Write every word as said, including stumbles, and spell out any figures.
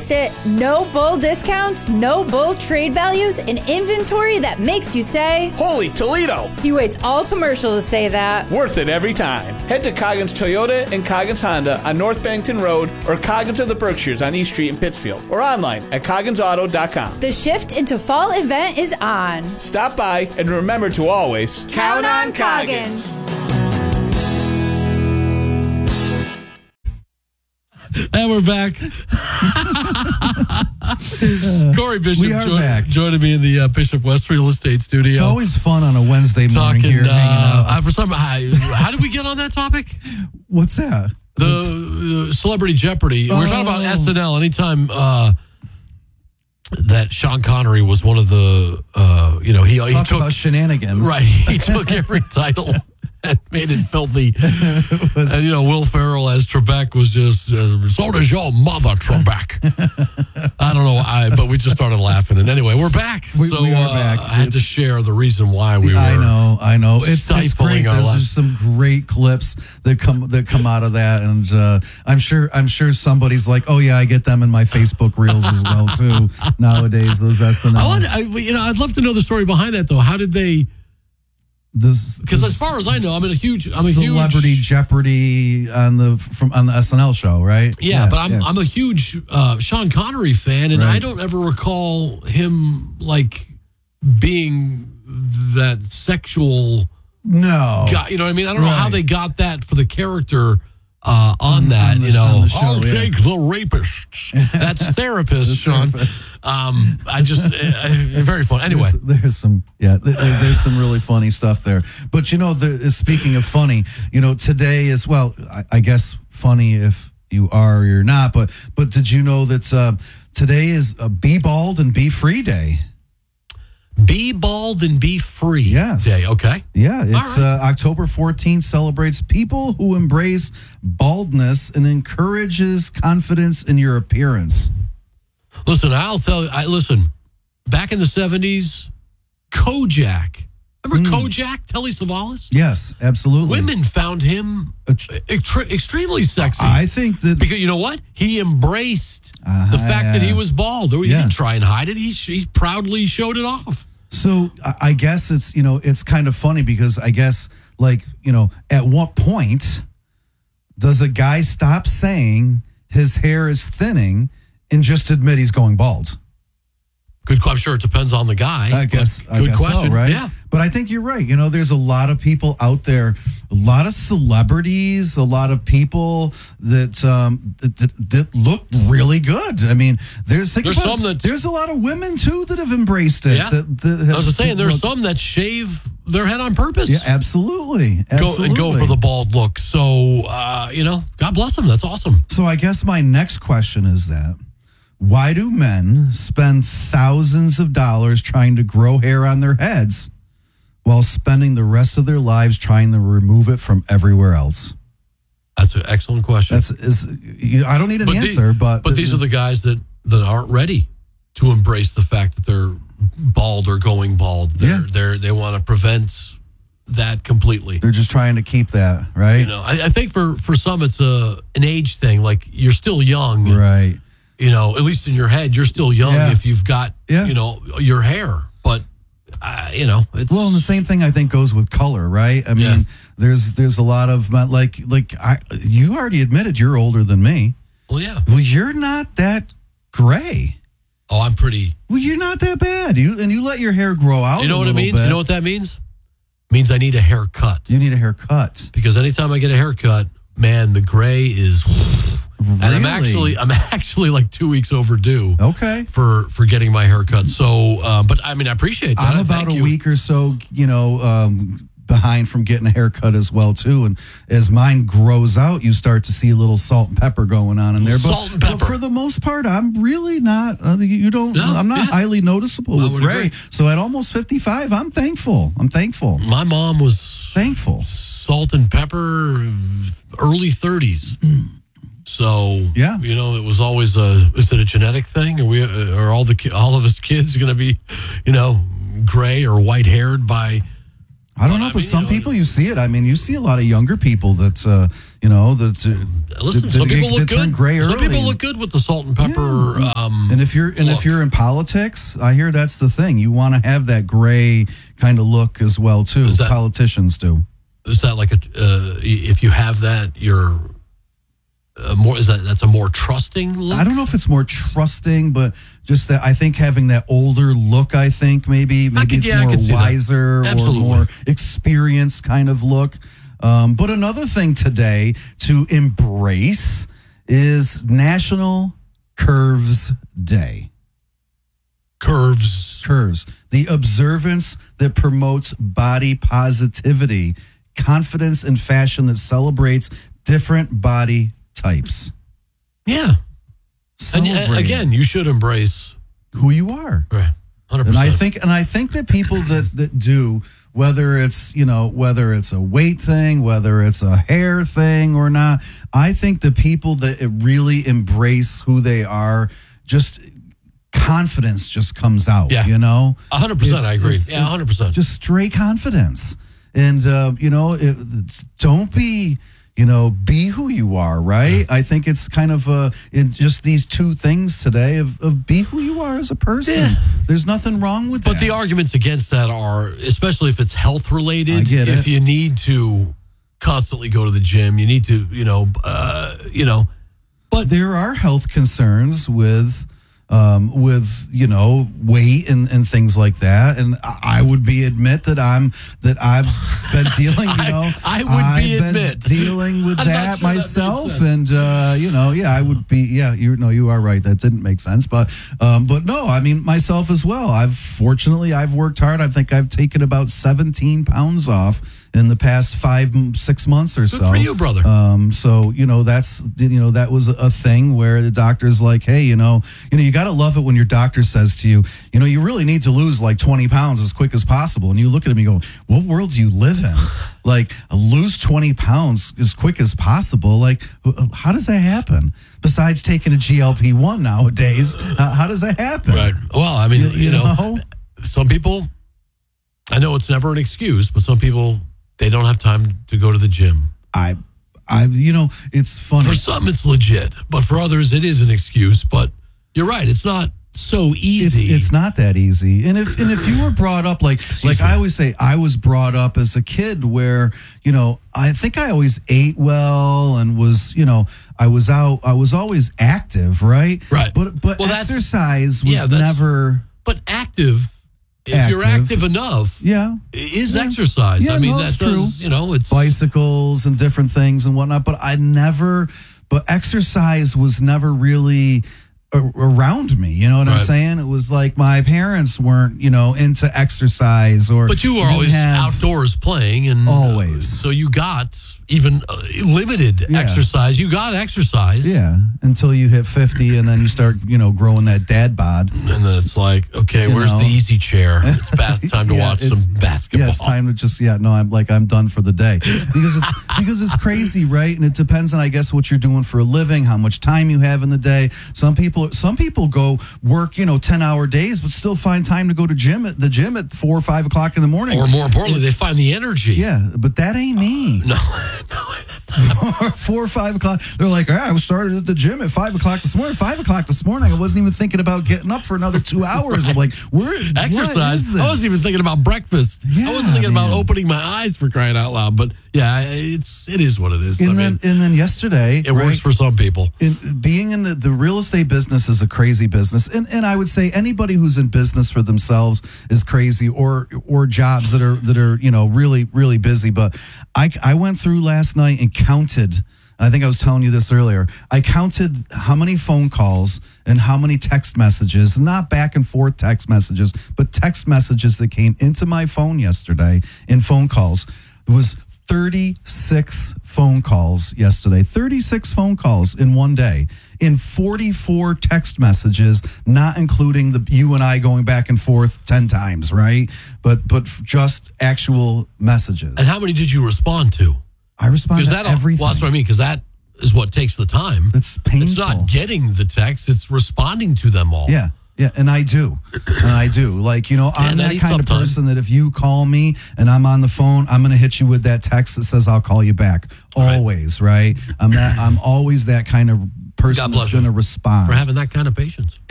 guessed it, no bull discounts, no bull trade values, and inventory that makes you say, "Holy Toledo!" He waits all commercials to say that. Worth it every time. Head to Coggins Toyota and Coggins Honda on North Bennington Road or Coggins of the Berkshires on East Street in Pittsfield or online at coggins auto dot com. The shift into fall event is on. Stop by and remember to always count on Coggins. And we're back. Corey Bishop we are jo- back. joining me in the uh, Bishop West Real Estate Studio. It's always fun on a Wednesday morning Talking, here. uh, hanging out. uh, for some, how, how did we get on that topic? What's that? The uh, Celebrity Jeopardy. Oh. We're talking about S N L. Anytime uh, that Sean Connery was one of the, uh, you know, he, he Talk took about shenanigans. Right, he took every title and made it filthy. It was- And, you know, Will Ferrell as Trebek was just, uh, so does your mother, Trebek. I don't know, I, but we just started laughing. And anyway, we're back. We- so we are uh, back. I had to It's- share the reason why we were. I know, I know. It's, it's stifling great. our There's lives. just some great clips that come that come out of that, and uh, I'm sure I'm sure somebody's like, oh yeah, I get them in my Facebook reels as well too nowadays. Those S N L. I want, I, you know, I'd love to know the story behind that, though. How did they? This Because this as far as I know, I'm in a huge, I'm a Celebrity huge, Jeopardy on the from on the S N L show, right? yeah, but I'm yeah. I'm a huge uh, Sean Connery fan, and Right. I don't ever recall him like being that sexual no. guy. You know what I mean? I don't know how Right. they got that for the character uh, on that. on the- you know, on the show, I'll yeah. take the rapists. That's therapist, The Sean. therapist. Um, I just uh, very fun. Anyway, There's, there's some, yeah, there, there's some really funny stuff there. But you know, the, speaking of funny, you know, today is well, I, I guess funny if you are or you're not. But but did you know that uh, today is a Be Bald and Be Free Day? be bald and be free. Yes. Day. Okay. Yeah, it's right. uh, October fourteenth celebrates people who embrace baldness and encourages confidence in your appearance. Listen, I'll tell you. I listen. Back in the seventies, Kojak. Remember Kojak, Telly Savalas? Yes, absolutely. Women found him extre- extremely sexy. I think that Because you know what? He embraced Uh, the fact that he yeah. was bald. He Yeah. didn't try and hide it. He, he proudly showed it off. So I- I guess it's, you know, it's kind of funny because I guess, like, you know, at what point does a guy stop saying his hair is thinning and just admit he's going bald? Good. I'm sure it depends on the guy. I guess, but I good guess question. so, right? Yeah. But I think you're right. You know, there's a lot of people out there, a lot of celebrities, a lot of people that um, that, that, that look really good. I mean, there's think There's about some it, that- there's a lot of women too that have embraced it. Yeah. That, that I have, was just saying, there's look- some that shave their head on purpose. Yeah, absolutely, Go, absolutely. and go for the bald look. So, uh, you know, God bless them. That's awesome. So I guess my next question is that why do men spend thousands of dollars trying to grow hair on their heads while spending the rest of their lives trying to remove it from everywhere else? That's an excellent question. That's is you, I don't need an But answer, the- but but these are the guys that, that aren't ready to embrace the fact that they're bald or going bald. They're, Yeah. they're they want to prevent that completely. they're just trying to keep that right, You know, I, I think for, for some it's a an age thing. Like you're still young, right. you know, at least in your head, you're still young Yeah. if you've got, Yeah. you know, your hair. But, uh, you know, it's. Well, and the same thing I think goes with color, right? I mean, Yeah. there's there's a lot of like like I you already admitted you're older than me. well, yeah. Well, you're not that gray. Oh, I'm pretty. Well, you're not that bad. You and you let your hair grow out. You know a what it little means? bit. You know what that means? Means I need a haircut. You need a haircut. Because anytime I get a haircut, man, the gray is. And I'm Really? actually, I'm actually like two weeks overdue Okay. for for getting my haircut. So, uh, but I mean, I appreciate that. I'm about Thank a you. week or so, you know, um, behind from getting a haircut as well too. And as mine grows out, you start to see a little salt and pepper going on in there. But, Salt and but pepper. for the most part, I'm really not. Uh, you don't. No, I'm not yeah. highly noticeable I with would gray. agree. So at almost fifty-five, I'm thankful. I'm thankful. My mom was Thankful. salt and pepper, early thirties. So Yeah. you know, it was always a. Is it a genetic thing? Are we? uh, Are all the ki- all of us kids going to be, you know, gray or white haired by? I don't Well, know, I but mean, some you know, people you see it. I mean, you see a lot of younger people that, uh, you know, that. Uh, Listen, that- some that- people that look turn good. gray Some early. people look good with the salt and pepper. Yeah. Uh, And if you're and look. if you're in politics, I hear that's the thing. You want to have that gray kind of look as well too. Is that- Politicians do. Is that like a? Uh, if you have that, you're uh, more. Is that that's a more trusting look? I don't know if it's more trusting, but just that I think having that older look, I think maybe maybe could- it's yeah, I more could see that. wiser or Absolutely. more experienced kind of look. Um, but another thing today to embrace is National Curves Day. Curves. Curves, the observance that promotes body positivity, confidence, and fashion that celebrates different body types. Yeah. And, Celebrate uh, again, you should embrace. who you are. Right. Hundred And percent. I think, and I think that people that that do, whether it's you know whether it's a weight thing, whether it's a hair thing or not, I think the people that really embrace who they are, just confidence just comes out. Yeah. You know, A hundred percent, It's- I agree. it's- Yeah, a it's hundred percent. Just straight confidence, and uh, you know, it, it's, don't be. You know, be who you are, right? I think it's kind of uh, in just these two things today of, of be who you are as a person. Yeah. There's nothing wrong with But that. the arguments against that are, especially if it's health related. I get if it. you need to constantly go to the gym, you need to, you know, uh, you know. But there are health concerns with um, with you know weight and, and things like that, and I I would be admit that I'm that I've been dealing. You know, I- I would I've be been admit. dealing with I'm not that sure that made myself, sense. and uh, you know, yeah, I would be. Yeah, you know, you are right. That didn't make sense, but um, but no, I mean myself as well. I've fortunately I've worked hard. I think I've taken about seventeen pounds off in the past five six months or so. for you, brother. Um, so you know that's you know that was a thing where the doctor's like, hey, you know, you know, you got to love it when your doctor says to you, you know, you really need to lose like twenty pounds as quick as possible, and you look at him and you go, what world do you live in? Like lose twenty pounds as quick as possible. Like how does that happen? Besides taking a G L P one nowadays, uh, how does that happen? right. Well, I mean, You, you, you know, know? some people, I know it's never an excuse, but some people, they don't have time to go to the gym. I, I, you know, it's funny. For some, it's legit, but for others, it is an excuse. But you're right; it's not so It's easy. it's not that easy. And if and if you were brought up like like I always say, I was brought up as a kid where, you know, I think I always ate well and was, you know, I was out I was always active, right? Right. But but Well, that's- exercise was yeah, that's- never but active, if you're Active. active enough, yeah. is Yeah. exercise. Yeah, I mean, no, that it's does, true. you know, it's Bicycles and different things and whatnot, but I never but exercise was never really a- around me, you know what I'm Right. saying? It was like my parents weren't, you know, into exercise or But you were didn't always have- outdoors playing, and Always. so you got even uh, limited Yeah. exercise. You got exercise, Yeah, until you hit fifty and then you start, you know, growing that dad bod. and then it's like, okay, You where's know. the easy chair? It's bath time to Yeah, watch it's- some basketball. Yeah, it's time to just yeah, no, I'm like I'm done for the day. Because it's because it's crazy, right? And it depends on I guess what you're doing for a living, how much time you have in the day. Some people some people go work, you know, ten hour days, but still find time to go to gym at the gym at four or five o'clock in the morning. Or more importantly, they find the energy. Yeah, but that ain't me. No, no, that's not. Four or five o'clock. They're like, ah, I started at the gym at five o'clock this morning. Five o'clock this morning. I wasn't even thinking about getting up for another two hours. I'm like, where Exercise. What is this? I wasn't even thinking about breakfast. Yeah, I wasn't thinking about man. opening my eyes for crying out loud. But yeah, it's it is what it is. And I then, mean, and then yesterday, it works right, for some people. in, being in the, the real estate business is a crazy business, and and I would say anybody who's in business for themselves is crazy, or or jobs that are that are you know really really busy. But I I went through last night and counted. I think I was telling you this earlier. I counted how many phone calls and how many text messages, not back and forth text messages, but text messages that came into my phone yesterday in phone calls. There was thirty-six phone calls yesterday, thirty-six phone calls in one day, in forty-four text messages, not including the you and I going back and forth ten times, right? But but just actual messages. And how many did you respond to? I respond Because to that everything. Well, that's what I mean. Because that is what takes the time. It's painful. It's not getting the text; it's responding to them all. Yeah. Yeah, and I do. And I do. Like, you know, I'm that that eats kind up of time. person that if you call me and I'm on the phone, I'm going to hit you with that text that says I'll call you back. Right. Always, right? I'm that I'm always that kind of person God bless that's going to you respond. For having that kind of patience.